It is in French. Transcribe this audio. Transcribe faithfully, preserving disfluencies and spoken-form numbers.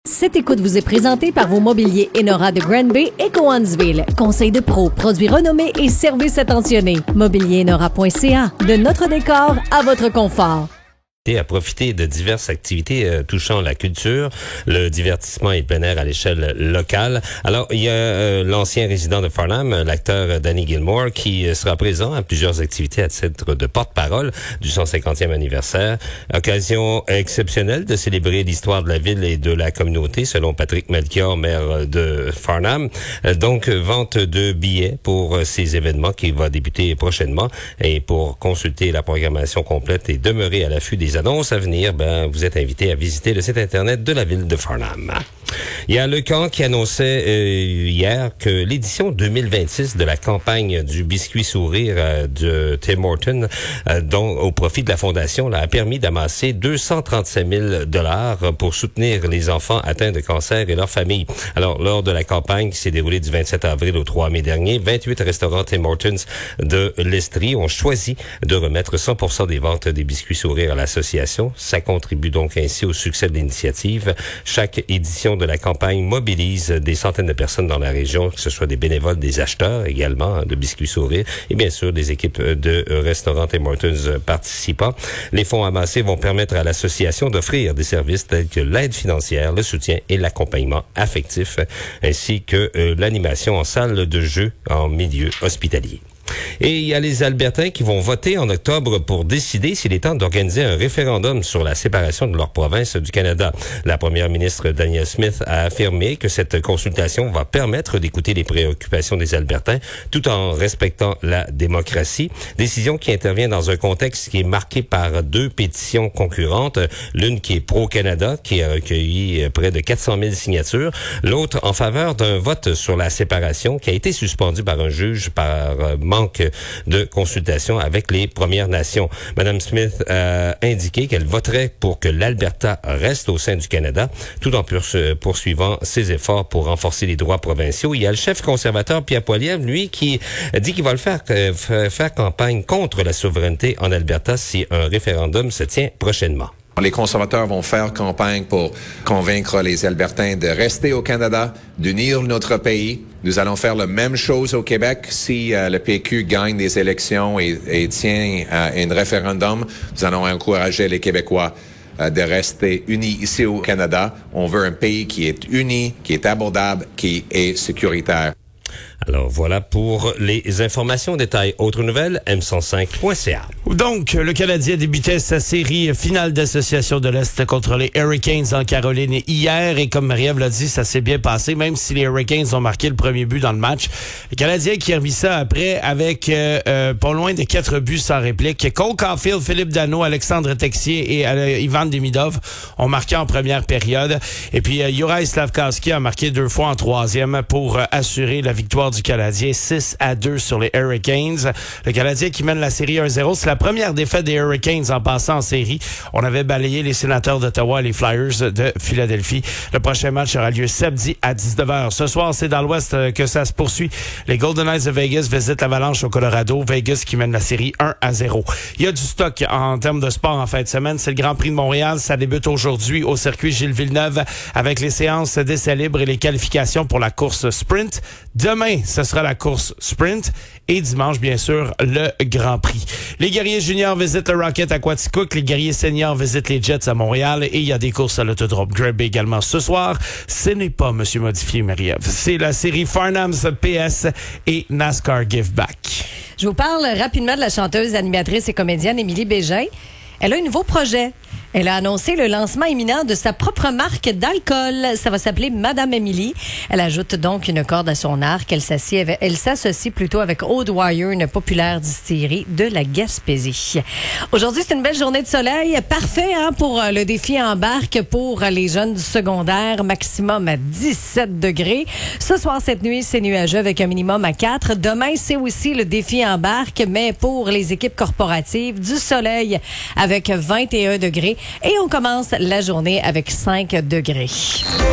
Cette écoute vous est présentée par vos mobiliers Enora de Granby et Cowansville. Conseil de pro, produits renommés et services attentionnés. mobilier enora point c a. De notre décor à votre confort. Et à profiter de diverses activités euh, touchant la culture, le divertissement et le plein air à l'échelle locale. Alors, il y a euh, l'ancien résident de Farnham, l'acteur Danny Gilmore, qui euh, sera présent à plusieurs activités à titre de porte-parole du cent cinquantième anniversaire. Occasion exceptionnelle de célébrer l'histoire de la ville et de la communauté, selon Patrick Melchior, maire de Farnham. Euh, donc, vente de billets pour euh, ces événements qui va débuter prochainement. Et pour consulter la programmation complète et demeurer à l'affût des annonces à venir, ben, vous êtes invité à visiter le site Internet de la ville de Farnham. Il y a le camp qui annonçait euh, hier que l'édition deux mille vingt-six de la campagne du biscuit sourire euh, de Tim Hortons, euh, dont au profit de la fondation, là, a permis d'amasser deux cent trente-sept mille dollars pour soutenir les enfants atteints de cancer et leurs familles. Alors, lors de la campagne qui s'est déroulée du vingt-sept avril au trois mai dernier, vingt-huit restaurants Tim Hortons de l'Estrie ont choisi de remettre cent pour cent des ventes des biscuits sourires à l'association. Ça contribue donc ainsi au succès de l'initiative. Chaque édition de la campagne mobilise des centaines de personnes dans la région, que ce soit des bénévoles, des acheteurs également de biscuits sourires et bien sûr des équipes de restaurants Tim Hortons participants. Les fonds amassés vont permettre à l'association d'offrir des services tels que l'aide financière, le soutien et l'accompagnement affectif, ainsi que euh, l'animation en salle de jeu en milieu hospitalier. Et il y a les Albertains qui vont voter en octobre pour décider s'il est temps d'organiser un référendum sur la séparation de leur province du Canada. La première ministre Danielle Smith a affirmé que cette consultation va permettre d'écouter les préoccupations des Albertains tout en respectant la démocratie. Décision qui intervient dans un contexte qui est marqué par deux pétitions concurrentes. L'une qui est pro-Canada, qui a recueilli près de quatre cent mille signatures. L'autre en faveur d'un vote sur la séparation qui a été suspendu par un juge par manque de consultation avec les Premières Nations. Madame Smith a indiqué qu'elle voterait pour que l'Alberta reste au sein du Canada, tout en poursuivant ses efforts pour renforcer les droits provinciaux. Il y a le chef conservateur Pierre Poilievre, lui, qui dit qu'il va le faire, euh, faire campagne contre la souveraineté en Alberta si un référendum se tient prochainement. Les conservateurs vont faire campagne pour convaincre les Albertains de rester au Canada, d'unir notre pays. Nous allons faire la même chose au Québec si euh, le P Q gagne des élections et, et tient euh, un référendum. Nous allons encourager les Québécois euh, de rester unis ici au Canada. On veut un pays qui est uni, qui est abordable, qui est sécuritaire. Alors voilà pour les informations. Détails, autres nouvelles, m cent cinq point c a. Donc, le Canadien débutait sa série finale d'association de l'Est contre les Hurricanes en Caroline hier. Et comme Marie-Ève l'a dit, ça s'est bien passé, même si les Hurricanes ont marqué le premier but dans le match. Le Canadien qui a remis ça après avec euh, euh, pas loin de quatre buts sans réplique. Cole Caulfield, Philippe Danault, Alexandre Texier et euh, Ivan Demidov ont marqué en première période. Et puis, euh, Juraj Slafkovský a marqué deux fois en troisième pour euh, assurer la victoire du Canadien, six à deux sur les Hurricanes. Le Canadien qui mène la série un zéro. C'est la première défaite des Hurricanes en passant en série. On avait balayé les Sénateurs d'Ottawa et les Flyers de Philadelphie. Le prochain match aura lieu samedi à dix-neuf heures. Ce soir, c'est dans l'Ouest que ça se poursuit. Les Golden Knights de Vegas visitent l'Avalanche au Colorado. Vegas qui mène la série un à zéro. Il y a du stock en termes de sport en fin de semaine. C'est le Grand Prix de Montréal. Ça débute aujourd'hui au circuit Gilles Villeneuve avec les séances d'essais libres et les qualifications pour la course sprint. Demain, ce sera la course sprint et dimanche, bien sûr, le Grand Prix. Les guerriers juniors visitent le Rocket à Quaticook, les guerriers seniors visitent les Jets à Montréal et il y a des courses à l'autodrome Granby également ce soir. Ce n'est pas Monsieur Modifié, Marie-Ève. C'est la série Farnham's P S et NASCAR Give Back. Je vous parle rapidement de la chanteuse, animatrice et comédienne Émilie Bégin. Elle a un nouveau projet. Elle a annoncé le lancement imminent de sa propre marque d'alcool. Ça va s'appeler Madame Émilie. Elle ajoute donc une corde à son arc. Elle s'associe avec, elle s'associe plutôt avec Old Wire, une populaire distillerie de la Gaspésie. Aujourd'hui, c'est une belle journée de soleil. Parfait hein, pour le défi embarque pour les jeunes du secondaire. Maximum à dix-sept degrés. Ce soir, cette nuit, c'est nuageux avec un minimum à quatre. Demain, c'est aussi le défi embarque, mais pour les équipes corporatives, du soleil avec vingt et un degrés. Et on commence la journée avec cinq degrés.